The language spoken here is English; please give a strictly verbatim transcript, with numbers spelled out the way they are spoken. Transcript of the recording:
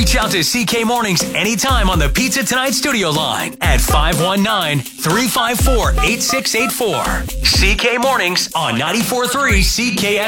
Reach out to C K Mornings anytime on the Pizza Tonight studio line at five one nine, three five four, eight six eight four. C K Mornings on ninety-four point three C K S.